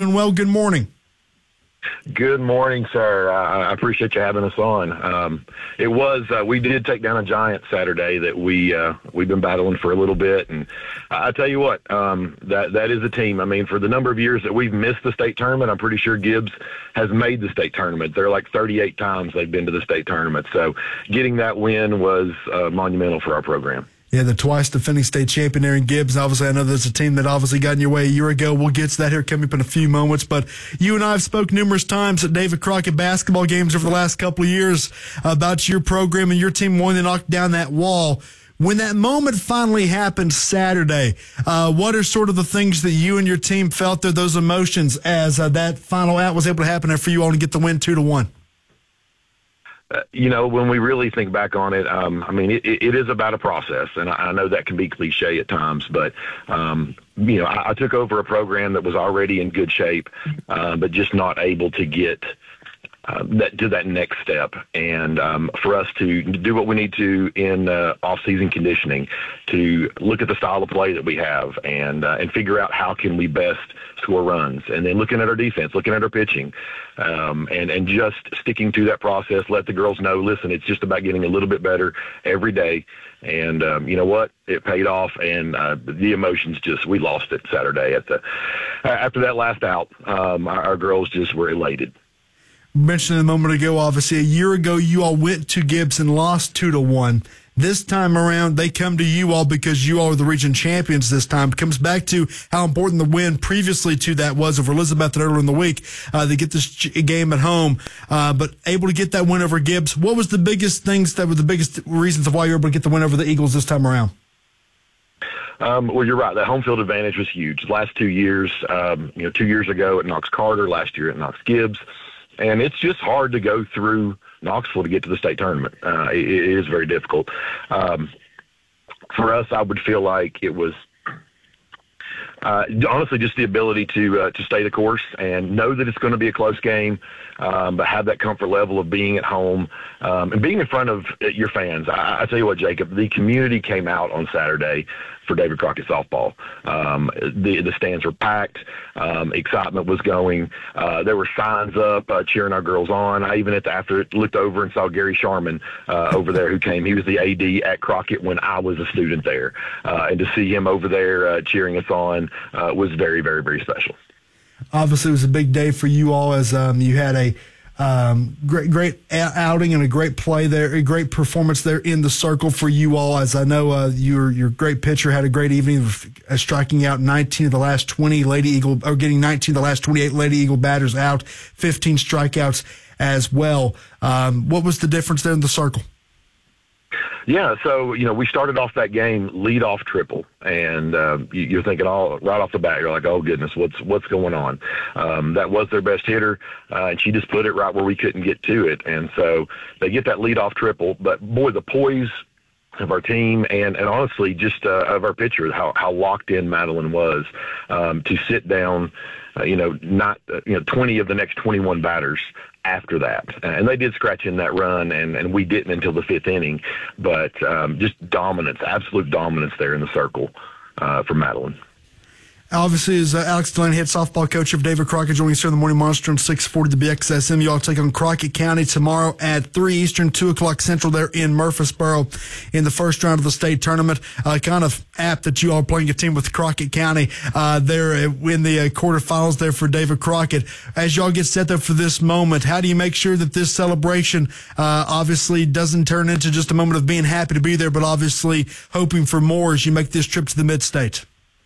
doing well. Good morning. Good morning, sir. I appreciate you having us on. We did take down a giant Saturday that we've been battling for a little bit, and I tell you what, that is a team. I mean, for the number of years that we've missed the state tournament, I'm pretty sure Gibbs has made the state tournament. They're like 38 times they've been to the state tournament. So getting that win was monumental for our program. Yeah, the twice defending state champion there in Gibbs. Obviously, I know there's a team that obviously got in your way a year ago. We'll get to that here coming up in a few moments. But you and I have spoke numerous times at David Crockett basketball games over the last couple of years about your program and your team wanting to knock down that wall. When that moment finally happened Saturday, what are sort of the things that you and your team felt there, those emotions, as that final out was able to happen there for you all to get the win 2-1? When we really think back on it, it is about a process, and I know that can be cliche at times, but, I took over a program that was already in good shape, but just not able to get that next step. And for us to do what we need to in off-season conditioning, to look at the style of play that we have and figure out how can we best score runs, and then looking at our defense, looking at our pitching, and just sticking to that process, let the girls know, listen, it's just about getting a little bit better every day. And you know what? It paid off, and the emotions we lost it Saturday after that last out. Our girls just were elated. Mentioned a moment ago, obviously, a year ago, you all went to Gibbs and lost 2-1. This time around, they come to you all because you all are the region champions this time. It comes back to how important the win previously to that was over Elizabeth earlier in the week. They get this game at home, but able to get that win over Gibbs. What was the biggest things that were the biggest reasons of why you were able to get the win over the Eagles this time around? Well, you're right. That home field advantage was huge. The last 2 years, 2 years ago at Knox Carter, last year at Knox Gibbs. And it's just hard to go through Knoxville to get to the state tournament. It is very difficult. For us, I would feel like it was honestly just the ability to stay the course and know that it's going to be a close game, but have that comfort level of being at home and being in front of your fans. I tell you what, Jacob, the community came out on Saturday for David Crockett softball. The stands were packed. Excitement was going. There were signs up cheering our girls on. I even after it looked over and saw Gary Sharman over there who came. He was the AD at Crockett when I was a student there. And to see him over there cheering us on was very, very, very special. Obviously, it was a big day for you all as you had a great outing and a great play there, a great performance there in the circle for you all. As I know, your great pitcher had a great evening, striking out 19 of the last 20 Lady Eagle, or getting 19 of the last 28 Lady Eagle batters out, 15 strikeouts as well. What was the difference there in the circle? Yeah, so, we started off that game lead-off triple, and you're thinking right off the bat, you're like, oh, goodness, what's going on? That was their best hitter, and she just put it right where we couldn't get to it. And so they get that lead-off triple, but, boy, the poise of our team and honestly just of our pitcher, how locked in Madeline was to sit down, 20 of the next 21 batters after that. And they did scratch in that run, and we didn't until the fifth inning. But just dominance, absolute dominance there in the circle for Madeline. Obviously, as Alex Delaney, head softball coach of David Crockett, joining us here in the Morning Monster on 640 the BXSM. You all take on Crockett County tomorrow at 3 Eastern, 2 o'clock Central there in Murfreesboro in the first round of the state tournament. Kind of apt that you all are playing a team with Crockett County there in the quarterfinals there for David Crockett. As you all get set there for this moment, how do you make sure that this celebration obviously doesn't turn into just a moment of being happy to be there, but obviously hoping for more as you make this trip to the Mid-State?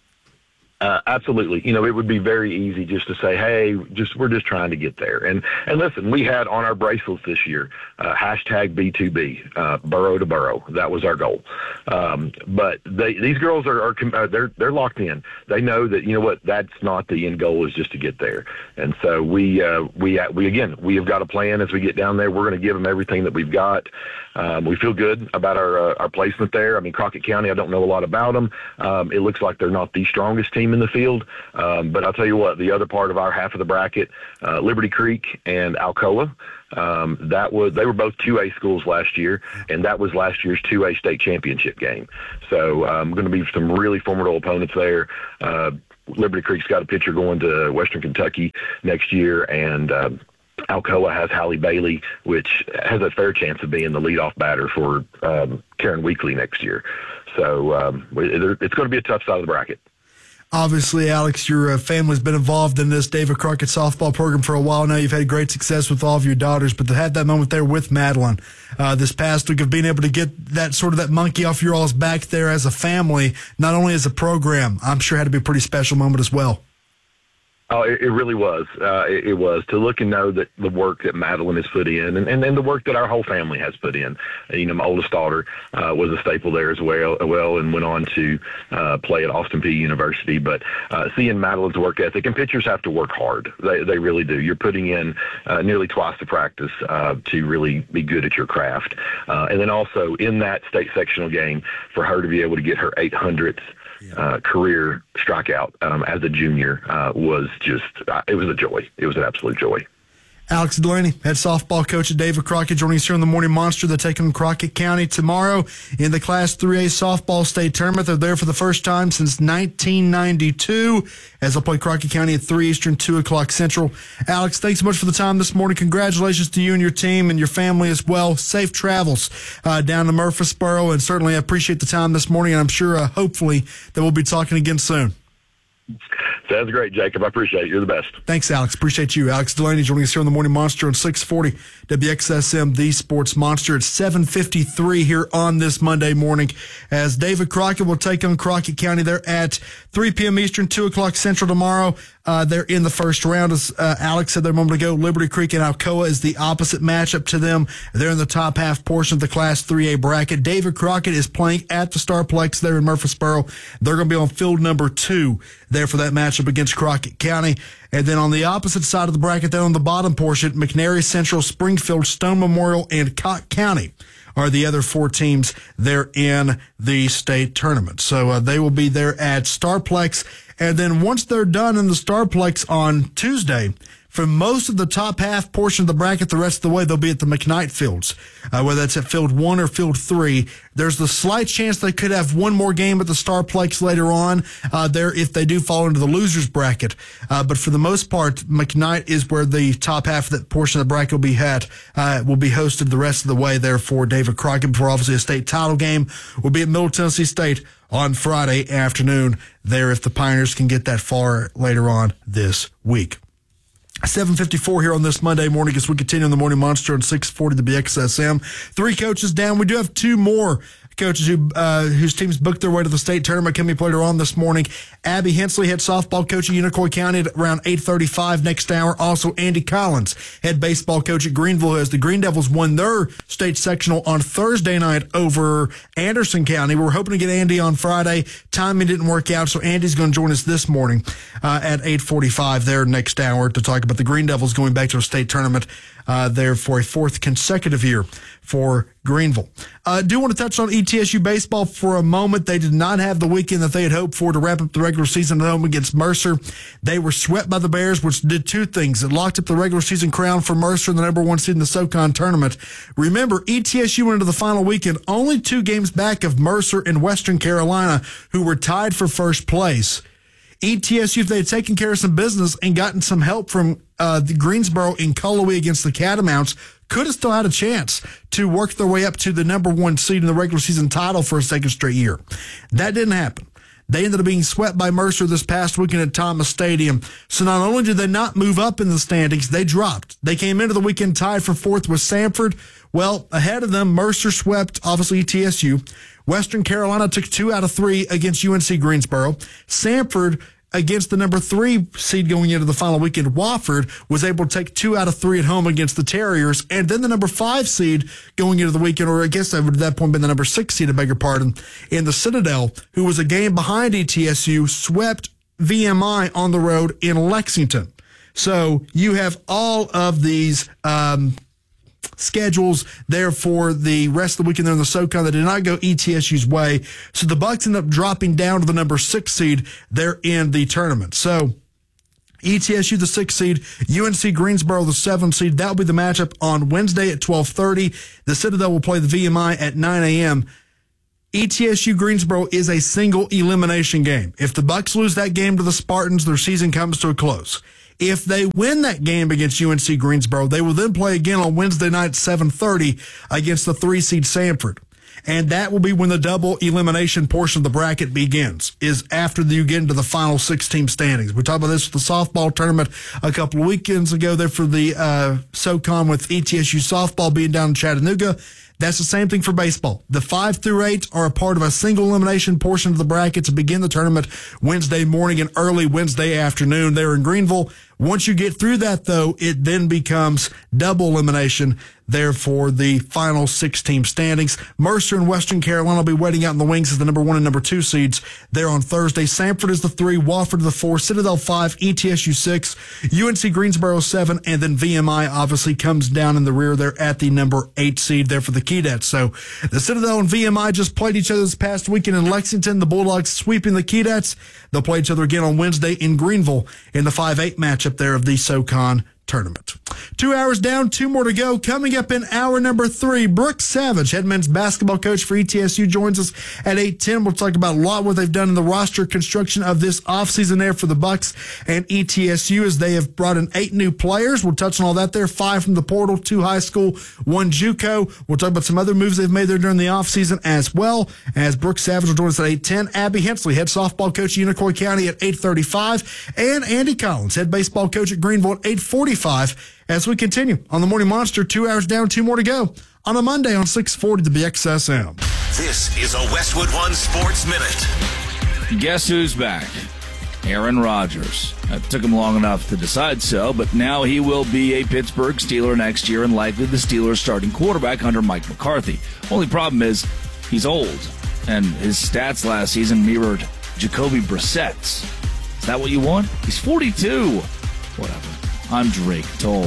Absolutely. It would be very easy just to say, hey, we're just trying to get there. And listen, we had on our bracelets this year, hashtag B2B, borough to borough. That was our goal. But these girls they're locked in. They know that, that's not the end goal, is just to get there. And so we have got a plan as we get down there. We're going to give them everything that we've got. We feel good about our placement there. I mean, Crockett County, I don't know a lot about them. It looks like they're not the strongest team in the field. But I'll tell you what, the other part of our half of the bracket, Liberty Creek and Alcoa, they were both 2A schools last year, and that was last year's 2A state championship game. So going to be some really formidable opponents there. Liberty Creek's got a pitcher going to Western Kentucky next year, and Alcoa has Halle Bailey, which has a fair chance of being the leadoff batter for Karen Weekly next year. So it's going to be a tough side of the bracket. Obviously, Alex, your family's been involved in this David Crockett softball program for a while now. You've had great success with all of your daughters, but to have that moment there with Madeline this past week of being able to get that monkey off your all's back there as a family, not only as a program, I'm sure had to be a pretty special moment as well. Oh, it really was. It was to look and know that the work that Madeline has put in, and the work that our whole family has put in. My oldest daughter was a staple there as well, and went on to play at Austin Peay University. But seeing Madeline's work ethic, and pitchers have to work hard. They really do. You're putting in nearly twice the practice to really be good at your craft. And then also in that state sectional game, for her to be able to get her 800th career strikeout as a junior was just, it was a joy. It was an absolute joy. Alex Delaney, head softball coach at David Crockett, joining us here on the Morning Monster. They're taking Crockett County tomorrow in the Class 3A softball state tournament. They're there for the first time since 1992 as they'll play Crockett County at 3 Eastern, 2 o'clock Central. Alex, thanks so much for the time this morning. Congratulations to you and your team and your family as well. Safe travels down to Murfreesboro, and certainly I appreciate the time this morning, and I'm sure, hopefully, that we'll be talking again soon. Sounds great, Jacob. I appreciate it. You're the best. Thanks, Alex. Appreciate you. Alex Delaney joining us here on the Morning Monster on 640 WXSM, the Sports Monster. It's 7:53 here on this Monday morning as David Crockett will take on Crockett County. They're at 3 p.m. Eastern, 2 o'clock Central tomorrow. They're in the first round. As Alex said there a moment ago, Liberty Creek and Alcoa is the opposite matchup to them. They're in the top half portion of the Class 3A bracket. David Crockett is playing at the Starplex there in Murfreesboro. They're going to be on field number 2 there for that matchup against Crockett County. And then on the opposite side of the bracket, there on the bottom portion, McNary Central, Springfield, Stone Memorial, and Cott County are the other 4 teams there in the state tournament. So they will be there at Starplex. And then once they're done in the Starplex on Tuesday, for most of the top half portion of the bracket, the rest of the way, they'll be at the McKnight Fields, whether that's at Field 1 or Field 3. There's the slight chance they could have one more game at the Starplex later on there if they do fall into the losers bracket. But for the most part, McKnight is where the top half of that portion of the bracket will be hosted the rest of the way there for David Crockett before obviously a state title game will be at Middle Tennessee State on Friday afternoon there if the Pioneers can get that far later on this week. 7:54 here on this Monday morning as we continue on the Morning Monster on 640 the BXSM. 3 coaches down. We do have 2 more coaches whose teams booked their way to the state tournament coming later on this morning. Abby Hensley, head softball coach at Unicoi County at around 8:35 next hour. Also, Andy Collins, head baseball coach at Greenville, as the Green Devils won their state sectional on Thursday night over Anderson County. We were hoping to get Andy on Friday. Timing didn't work out, so Andy's going to join us this morning at 8:45 there next hour to talk about the Green Devils going back to a state tournament there for a 4th consecutive year for Greenville. Do want to touch on ETSU baseball for a moment. They did not have the weekend that they had hoped for to wrap up the regular season at home against Mercer. They were swept by the Bears, which did 2 things. It locked up the regular season crown for Mercer and the number 1 seed in the SoCon tournament. Remember, ETSU went into the final weekend only 2 games back of Mercer and Western Carolina, who were tied for first place. ETSU, if they had taken care of some business and gotten some help from the Greensboro in Cullowhee against the Catamounts, could have still had a chance to work their way up to the number 1 seed in the regular season title for a 2nd straight year. That didn't happen. They ended up being swept by Mercer this past weekend at Thomas Stadium. So not only did they not move up in the standings, they dropped. They came into the weekend tied for 4th with Samford. Well, ahead of them, Mercer swept, obviously, ETSU. Western Carolina took 2 out of 3 against UNC Greensboro. Samford, against the number 3 seed going into the final weekend, Wofford, was able to take 2 out of 3 at home against the Terriers. And then the number 5 seed going into the weekend, or I guess that would at that point been the number 6 seed, I beg your pardon, in the Citadel, who was a game behind ETSU, swept VMI on the road in Lexington. So you have all of these schedules there for the rest of the weekend there in the SoCon that did not go ETSU's way. So the Bucks end up dropping down to the number 6 seed there in the tournament. So ETSU, the 6th seed, UNC Greensboro, the 7th seed. That will be the matchup on Wednesday at 12:30. The Citadel will play the VMI at 9 a.m. ETSU Greensboro is a single elimination game. If the Bucks lose that game to the Spartans, their season comes to a close. If they win that game against UNC Greensboro, they will then play again on Wednesday night at 7:30 against the 3-seed Samford. And that will be when the double elimination portion of the bracket begins, is after you get into the final 6-team standings. We talked about this with the softball tournament a couple of weekends ago there for the SoCon with ETSU softball being down in Chattanooga. That's the same thing for baseball. The 5 through 8 are a part of a single elimination portion of the bracket to begin the tournament Wednesday morning and early Wednesday afternoon there in Greenville. Once you get through that, though, it then becomes double elimination there for the final 6-team standings. Mercer and Western Carolina will be waiting out in the wings as the number 1 and number 2 seeds there on Thursday. Samford is the 3, Wofford the 4, Citadel 5, ETSU 6, UNC Greensboro 7, and then VMI obviously comes down in the rear there at the number 8 seed there for the Keydets. So the Citadel and VMI just played each other this past weekend in Lexington. The Bulldogs sweeping the Keydets. They'll play each other again on Wednesday in Greenville in the 5-8 matchup there of the SoCon tournament. 2 hours down, 2 more to go. Coming up in hour number 3, Brooks Savage, head men's basketball coach for ETSU, joins us at 8:10. We'll talk about a lot what they've done in the roster construction of this offseason there for the Bucks and ETSU as they have brought in 8 new players. We'll touch on all that there. 5 from the portal, 2 high school, 1 JUCO. We'll talk about some other moves they've made there during the offseason as well, as Brooks Savage will join us at 8:10. Abby Hensley, head softball coach at Unicoi County at 8:35. And Andy Collins, head baseball coach at Greenville at 8:45. As we continue on the Morning Monster, 2 hours down, 2 more to go on a Monday on 640 the BXSM. This is a Westwood One Sports Minute. Guess who's back? Aaron Rodgers. It took him long enough to decide so, but now he will be a Pittsburgh Steeler next year and likely the Steelers' starting quarterback under Mike McCarthy. Only problem is he's old, and his stats last season mirrored Jacoby Brissett's. Is that what you want? He's 42. Whatever. I'm Drake Toll.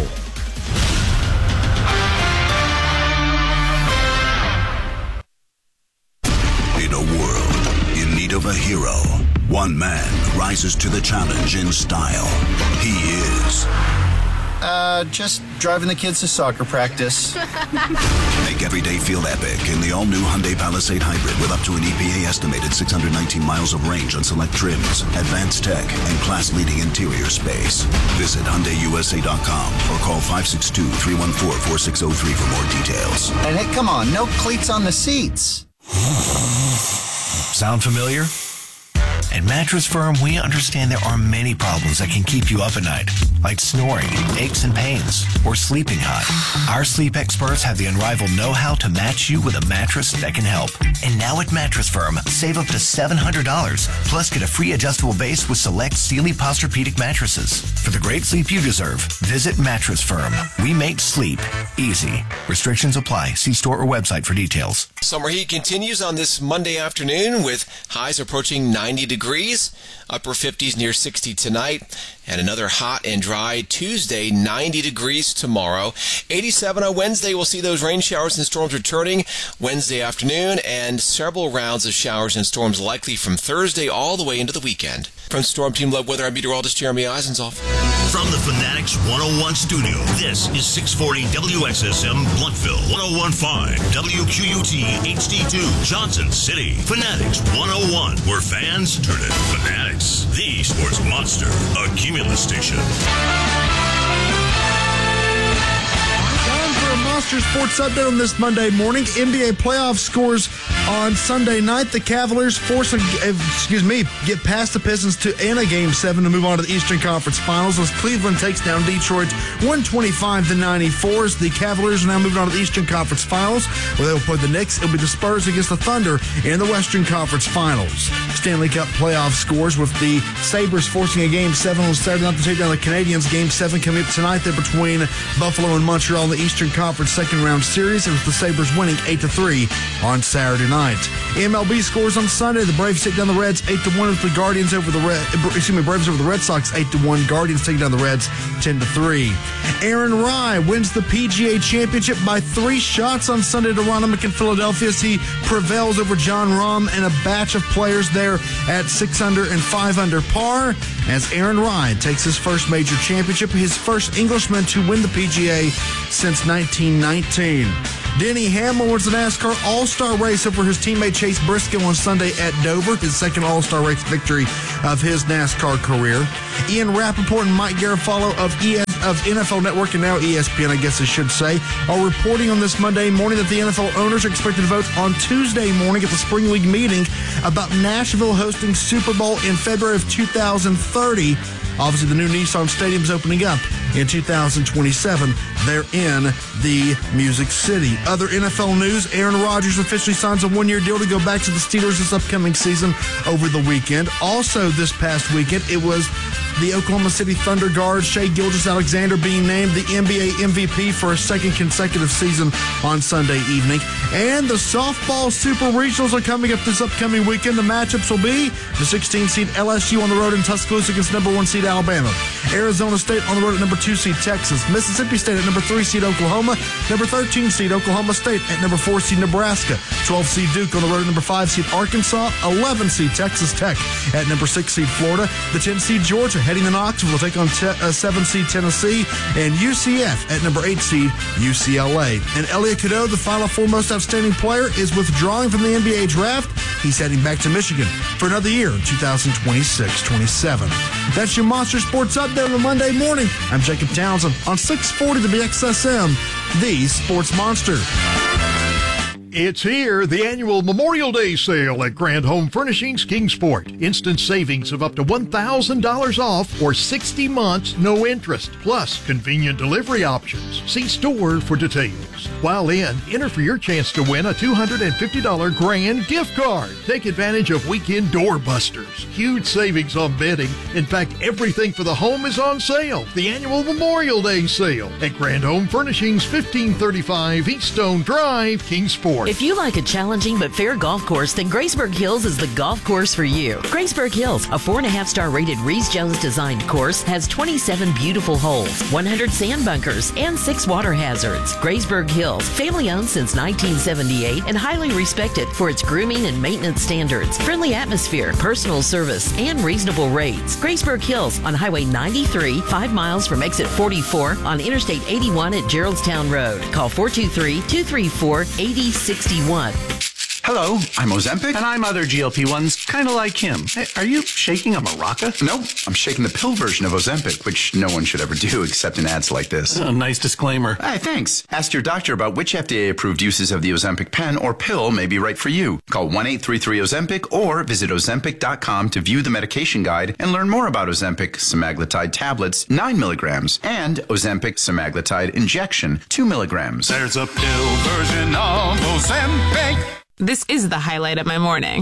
In a world in need of a hero, one man rises to the challenge in style. He is... just driving the kids to soccer practice. Make every day feel epic in the all-new Hyundai Palisade Hybrid with up to an EPA-estimated 619 miles of range on select trims, advanced tech, and class-leading interior space. Visit HyundaiUSA.com or call 562-314-4603 for more details. And hey, come on, no cleats on the seats. Sound familiar? At Mattress Firm, we understand there are many problems that can keep you up at night, like snoring, aches and pains, or sleeping hot. Our sleep experts have the unrivaled know-how to match you with a mattress that can help. And now at Mattress Firm, save up to $700, plus get a free adjustable base with select Sealy Posturepedic mattresses. For the great sleep you deserve, visit Mattress Firm. We make sleep easy. Restrictions apply. See store or website for details. Summer heat continues on this Monday afternoon with highs approaching 90 degrees, upper 50s near 60 tonight, and another hot and dry Tuesday, 90 degrees tomorrow. 87 on Wednesday. We'll see those rain showers and storms returning Wednesday afternoon, and several rounds of showers and storms likely from Thursday all the way into the weekend. From Storm Team Love Weather, I'm meteorologist Jeremy Eisenzoff. From the Fanatics 101 studio, this is 640 WXSM Bluntville, 101.5 WQUT HD2 Johnson City. Fanatics 101, where fans turn into fanatics. The Sports Monster, a Cumulus station. Monster Sports Update on this Monday morning. NBA playoff scores on Sunday night. The Cavaliers get past the Pistons in a Game 7 to move on to the Eastern Conference Finals as Cleveland takes down Detroit 125-94. The Cavaliers are now moving on to the Eastern Conference Finals, where they will play the Knicks. It'll be the Spurs against the Thunder in the Western Conference Finals. Stanley Cup playoff scores with the Sabres forcing a Game 7 on Saturday night to take down the Canadiens. Game 7 coming up tonight there between Buffalo and Montreal in the Eastern Conference second round series. It was the Sabres winning 8-3 on Saturday night. MLB scores on Sunday. The Braves take down the Reds 8-1 with the Guardians over the Braves over the Red Sox 8-1. Guardians take down the Reds 10-3. Aaron Rai wins the PGA Championship by 3 shots on Sunday to Ronald in Philadelphia as he prevails over John Rahm and a batch of players there at 6 under and 5 under par as Aaron Rai takes his first major championship, his first Englishman to win the PGA since 1919. Denny Hamlin wins the NASCAR All-Star race over his teammate Chase Briscoe on Sunday at Dover, his second All-Star race victory of his NASCAR career. Ian Rappaport and Mike Garafolo of NFL Network, and now ESPN, I guess I should say, are reporting on this Monday morning that the NFL owners are expected to vote on Tuesday morning at the Spring League meeting about Nashville hosting Super Bowl in February of 2030. Obviously, the new Nissan Stadium is opening up in 2027. They're in the Music City. Other NFL news, Aaron Rodgers officially signs a one-year deal to go back to the Steelers this upcoming season over the weekend. Also, this past weekend, it was the Oklahoma City Thunder guard Shai Gilgeous-Alexander being named the NBA MVP for a second consecutive season on Sunday evening. And the softball Super Regionals are coming up this upcoming weekend. The matchups will be the 16-seed LSU on the road in Tuscaloosa against number 1 seed Alabama. Arizona State on the road at number 2 seed Texas. Mississippi State at number 3 seed Oklahoma. Number 13 seed Oklahoma State at number 4 seed Nebraska. 12 seed Duke on the road at number 5 seed Arkansas. 11 seed Texas Tech at number 6 seed Florida. The 10 seed Georgia heading to Knoxville will take on 7 seed Tennessee. And UCF at number 8 seed UCLA. And Elliot Cadeau, the Final Four most outstanding player, is withdrawing from the NBA draft. He's heading back to Michigan for another year in 2026-27. That's your Monster Sports Update on a Monday morning. I'm Jacob Townsend on 640 to BXSM, the Sports Monster. It's here, the annual Memorial Day sale at Grand Home Furnishings Kingsport. Instant savings of up to $1,000 off or 60 months, no interest, plus convenient delivery options. See store for details. While in, enter for your chance to win a $250 grand gift card. Take advantage of weekend doorbusters. Huge savings on bedding. In fact, everything for the home is on sale. The annual Memorial Day sale at Grand Home Furnishings, 1535 East Stone Drive, Kingsport. If you like a challenging but fair golf course, then Graceburg Hills is the golf course for you. Graceburg Hills, a 4.5-star rated Rees-Jones designed course, has 27 beautiful holes, 100 sand bunkers, and 6 water hazards. Graceburg Hills, family owned since 1978 and highly respected for its grooming and maintenance standards, friendly atmosphere, personal service, and reasonable rates. Graceburg Hills on Highway 93, 5 miles from exit 44 on Interstate 81 at Geraldstown Road. Call 423-234-8061. Hello, I'm Ozempic. And I'm other GLP-1s, kind of like him. Hey, are you shaking a maraca? No, I'm shaking the pill version of Ozempic, which no one should ever do except in ads like this. Oh, nice disclaimer. Hey, thanks. Ask your doctor about which FDA-approved uses of the Ozempic pen or pill may be right for you. Call 1-833-OZEMPIC or visit Ozempic.com to view the medication guide and learn more about Ozempic semaglutide tablets, 9 milligrams, and Ozempic semaglutide injection, 2 milligrams. There's a pill version of Ozempic. This is the highlight of my morning.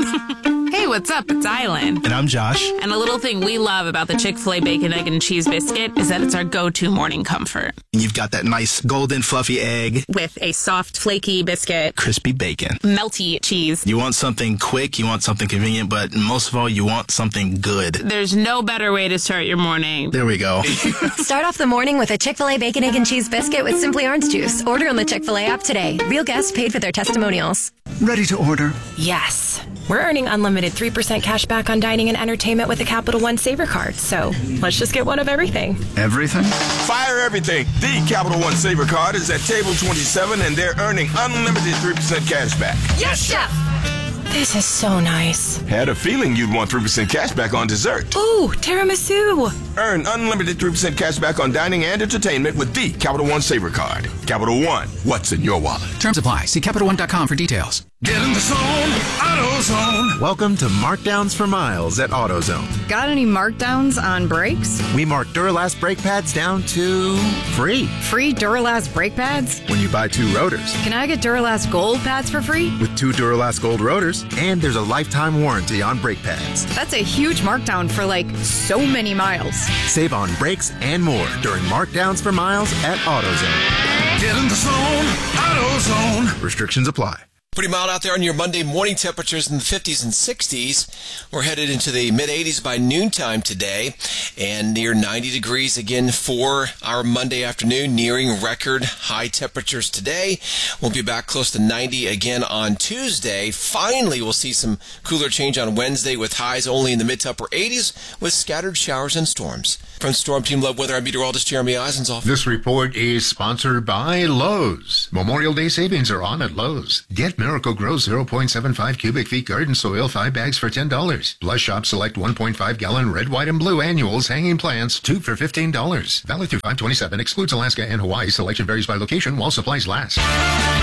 Hey, what's up? It's Island. And I'm Josh. And a little thing we love about the Chick-fil-A Bacon, Egg, and Cheese Biscuit is that it's our go-to morning comfort. And you've got that nice golden fluffy egg. With a soft, flaky biscuit. Crispy bacon. Melty cheese. You want something quick, you want something convenient, but most of all, you want something good. There's no better way to start your morning. There we go. Start off the morning with a Chick-fil-A Bacon, Egg, and Cheese Biscuit with Simply Orange Juice. Order on the Chick-fil-A app today. Real guests paid for their testimonials. Ready to order? Yes. We're earning unlimited 3% cash back on dining and entertainment with the Capital One Saver Card. So let's just get one of everything. Everything? Fire everything. The Capital One Saver Card is at table 27 and they're earning unlimited 3% cash back. Yes, Chef! This is so nice. Had a feeling you'd want 3% cash back on dessert. Ooh, tiramisu. Earn unlimited 3% cash back on dining and entertainment with the Capital One Saver Card. Capital One, what's in your wallet? Terms apply. See CapitalOne.com for details. Get in the zone, AutoZone. Welcome to Markdowns for Miles at AutoZone. Got any markdowns on brakes? We mark Duralast brake pads down to free. Free Duralast brake pads? When you buy 2 rotors. Can I get Duralast Gold pads for free? With 2 Duralast Gold rotors, and there's a lifetime warranty on brake pads. That's a huge markdown for so many miles. Save on brakes and more during Markdowns for Miles at AutoZone. Get in the zone, AutoZone. Restrictions apply. Pretty mild out there on your Monday morning. Temperatures in the 50s and 60s. We're headed into the mid-80s by noontime today and near 90 degrees again for our Monday afternoon, nearing record high temperatures today. We'll be back close to 90 again on Tuesday. Finally, we'll see some cooler change on Wednesday with highs only in the mid to upper 80s with scattered showers and storms. From Storm Team Love Weather, I'm meteorologist Jeremy Eisenzoff. This report is sponsored by Lowe's. Memorial Day savings are on at Lowe's. Get Miracle-Gro 0.75 cubic feet garden soil, 5 bags for $10. Plus shop select 1.5 gallon red, white, and blue annuals hanging plants, 2 for $15. Valid through 5/27. Excludes Alaska and Hawaii. Selection varies by location while supplies last.